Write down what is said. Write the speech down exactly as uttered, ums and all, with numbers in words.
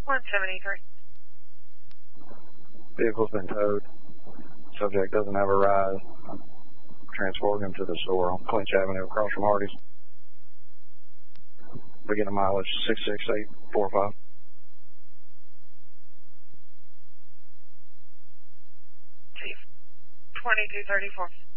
one seventy-three. Vehicle's been towed. Subject doesn't have a ride. I'm transporting him to the store on Clinch Avenue across from Hardee's. Beginning mileage six six eight four five. Chief, twenty-two thirty-four.